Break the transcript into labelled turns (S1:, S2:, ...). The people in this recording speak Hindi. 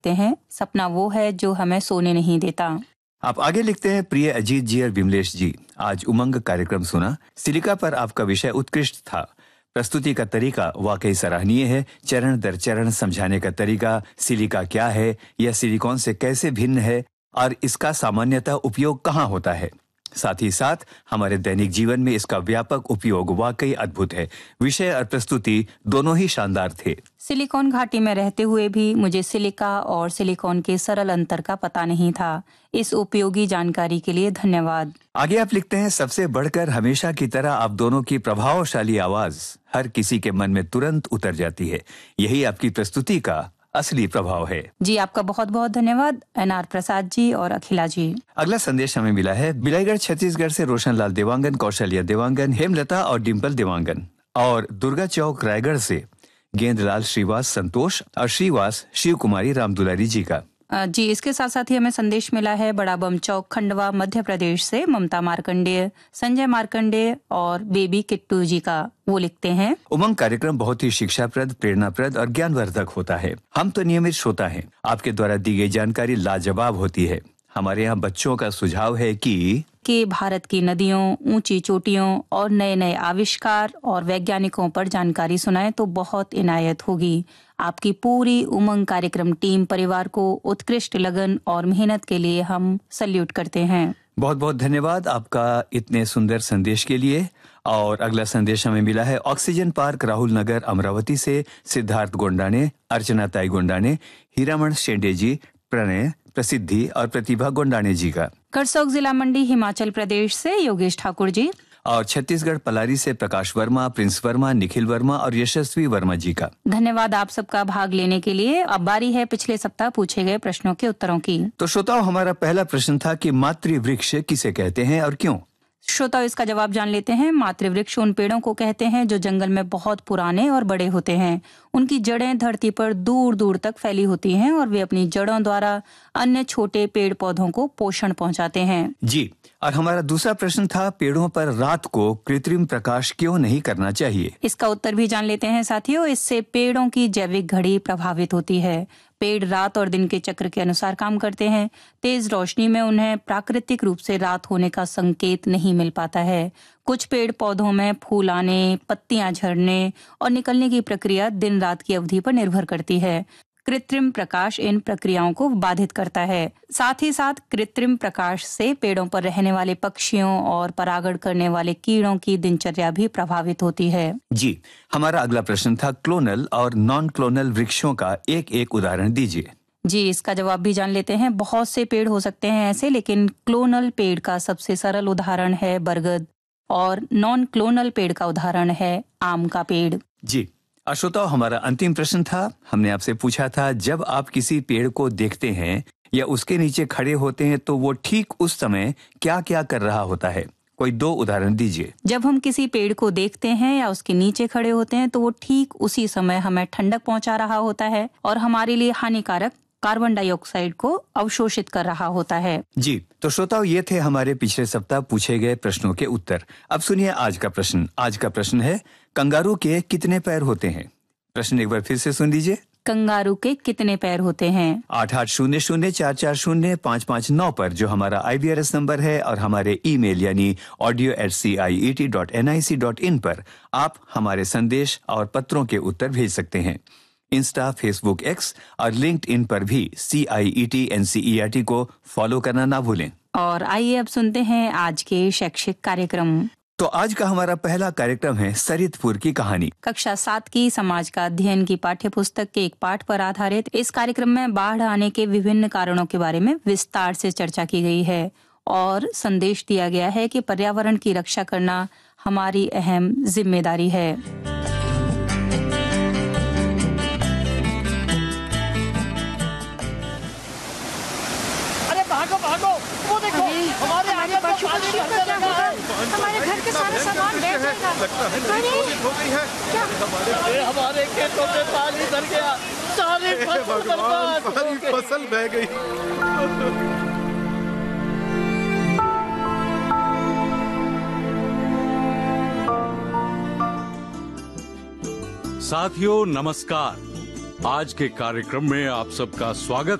S1: लिखते हैं, सपना वो है जो हमें सोने नहीं देता।
S2: आप आगे लिखते हैं, प्रिय अजीत जी और विमलेश जी, आज उमंग कार्यक्रम सुना। सिलिका पर आपका विषय उत्कृष्ट था। प्रस्तुति का तरीका वाकई सराहनीय है। चरण दर चरण समझाने का तरीका, सिलिका क्या है, यह सिलिकॉन से कैसे भिन्न है और इसका सामान्यतः उपयोग कहाँ होता है, साथ ही साथ हमारे दैनिक जीवन में इसका व्यापक उपयोग वाकई अद्भुत है। विषय और प्रस्तुति दोनों ही शानदार थे।
S1: सिलिकॉन घाटी में रहते हुए भी मुझे सिलिका और सिलिकॉन के सरल अंतर का पता नहीं था। इस उपयोगी जानकारी के लिए धन्यवाद।
S2: आगे आप लिखते हैं, सबसे बढ़कर हमेशा की तरह आप दोनों की प्रभावशाली आवाज हर किसी के मन में तुरंत उतर जाती है। यही आपकी प्रस्तुति का असली प्रभाव है।
S1: जी, आपका बहुत बहुत धन्यवाद NR प्रसाद जी और अखिला जी।
S2: अगला संदेश हमें मिला है बिलाईगढ़ छत्तीसगढ़ से रोशनलाल देवांगन, कौशल्या देवांगन, हेमलता और डिम्पल देवांगन, और दुर्गा चौक रायगढ़ से गेंदलाल श्रीवास संतोष और श्रीवास शिव कुमारी रामदुलारी जी का।
S1: जी, इसके साथ साथ ही हमें संदेश मिला है बड़ा बम चौक खंडवा मध्य प्रदेश से ममता मार्कंडेय, संजय मार्कंडेय और बेबी किट्टू जी का। वो लिखते हैं,
S2: उमंग कार्यक्रम बहुत ही शिक्षाप्रद, प्रेरणाप्रद और ज्ञानवर्धक होता है। हम तो नियमित श्रोता हैं। आपके द्वारा दी गई जानकारी लाजवाब होती है। हमारे यहाँ बच्चों का सुझाव है कि
S1: भारत की नदियों, ऊंची चोटियों और नए नए आविष्कार और वैज्ञानिकों पर जानकारी सुनाएं तो बहुत इनायत होगी। आपकी पूरी उमंग कार्यक्रम टीम परिवार को उत्कृष्ट लगन और मेहनत के लिए हम सल्यूट करते हैं।
S2: बहुत बहुत धन्यवाद आपका इतने सुंदर संदेश के लिए। और अगला संदेश हमें मिला है ऑक्सीजन पार्क राहुल नगर अमरावती से सिद्धार्थ गोंडाने, अर्चना ताई गोंडाने, हीरामण शेंडे जी, प्रणय, प्रसिद्धि और प्रतिभा गोंडाने जी का।
S1: करसोग जिला मंडी हिमाचल प्रदेश से योगेश ठाकुर जी,
S2: और छत्तीसगढ़ पलारी से प्रकाश वर्मा, प्रिंस वर्मा, निखिल वर्मा और यशस्वी वर्मा जी का।
S1: धन्यवाद आप सबका भाग लेने के लिए। अब बारी है पिछले सप्ताह पूछे गए प्रश्नों के उत्तरों की।
S2: तो श्रोताओं, हमारा पहला प्रश्न था कि मातृवृक्ष किसे कहते हैं और क्यों।
S1: श्रोताओं, इसका जवाब जान लेते हैं। मातृवृक्ष उन पेड़ों को कहते हैं जो जंगल में बहुत पुराने और बड़े होते हैं। उनकी जड़ें धरती पर दूर दूर तक फैली होती हैं और वे अपनी जड़ों द्वारा अन्य छोटे पेड़ पौधों को पोषण पहुंचाते हैं।
S2: जी, और हमारा दूसरा प्रश्न था पेड़ों पर रात को कृत्रिम प्रकाश क्यों नहीं करना चाहिए।
S1: इसका उत्तर भी जान लेते हैं साथियों। इससे पेड़ों की जैविक घड़ी प्रभावित होती है। पेड़ रात और दिन के चक्र के अनुसार काम करते हैं। तेज रोशनी में उन्हें प्राकृतिक रूप से रात होने का संकेत नहीं मिल पाता है। कुछ पेड़ पौधों में फूल आने, पत्तियां झड़ने और निकलने की प्रक्रिया दिन रात की अवधि पर निर्भर करती है। कृत्रिम प्रकाश इन प्रक्रियाओं को बाधित करता है। साथ ही साथ कृत्रिम प्रकाश से पेड़ों पर रहने वाले पक्षियों और परागण करने वाले कीड़ों की दिनचर्या भी प्रभावित होती है।
S2: जी, हमारा अगला प्रश्न था क्लोनल और नॉन क्लोनल वृक्षों का एक एक उदाहरण दीजिए।
S1: जी, इसका जवाब भी जान लेते हैं। बहुत से पेड़ हो सकते हैं ऐसे, लेकिन क्लोनल पेड़ का सबसे सरल उदाहरण है बरगद और नॉन क्लोनल पेड़ का उदाहरण है आम का पेड़।
S2: जी, श्रोताओं, हमारा अंतिम प्रश्न था। हमने आपसे पूछा था जब आप किसी पेड़ को देखते हैं या उसके नीचे खड़े होते हैं तो वो ठीक उस समय क्या क्या कर रहा होता है। कोई 2 उदाहरण दीजिए।
S1: जब हम किसी पेड़ को देखते हैं या उसके नीचे खड़े होते हैं तो वो ठीक उसी समय हमें ठंडक पहुंचा रहा होता है और हमारे लिए हानिकारक कार्बन डाइऑक्साइड को अवशोषित कर रहा होता है।
S2: जी, तो श्रोताओं, ये थे हमारे पिछले सप्ताह पूछे गए प्रश्नों के उत्तर। अब सुनिए आज का प्रश्न। आज का प्रश्न है, कंगारू के कितने पैर होते हैं। प्रश्न एक बार फिर से सुन लीजिए।
S1: कंगारू के कितने पैर होते हैं।
S2: 8800444559 पर जो हमारा IVRS नंबर है और हमारे ईमेल यानी audio@ciet.nic.in पर आप हमारे संदेश और पत्रों के उत्तर भेज सकते हैं। इंस्टा, फेसबुक, एक्स और लिंक्डइन पर भी CIET NCERT को फॉलो करना ना भूलें।
S1: और आइए अब सुनते हैं आज के शैक्षिक कार्यक्रम।
S2: तो आज का हमारा पहला कार्यक्रम है सरितपुर की कहानी।
S1: कक्षा 7 की समाज का अध्ययन की पाठ्य पुस्तक के एक पाठ पर आधारित इस कार्यक्रम में बाढ़ आने के विभिन्न कारणों के बारे में विस्तार से चर्चा की गई है और संदेश दिया गया है कि पर्यावरण की रक्षा करना हमारी अहम जिम्मेदारी है।
S3: भागो भागो, वो देखो हमारे आगे पशु पक्षी का क्या होगा। हमारे घर के सारे सामान बह जाएगा। अरे हमारे खेतों में पानी भर गया, सारी फसल बर्बाद, सारी फसल बह गई।
S4: साथियों नमस्कार। आज के कार्यक्रम में आप सबका स्वागत